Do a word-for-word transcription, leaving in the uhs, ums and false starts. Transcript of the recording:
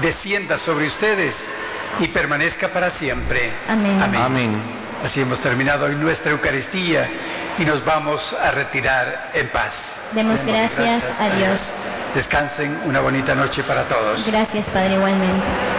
descienda sobre ustedes y permanezca para siempre. Amén. Amén. Amén. Así hemos terminado hoy nuestra Eucaristía y nos vamos a retirar en paz. Demos gracias a Dios. Descansen, una bonita noche para todos. Gracias, Padre, igualmente.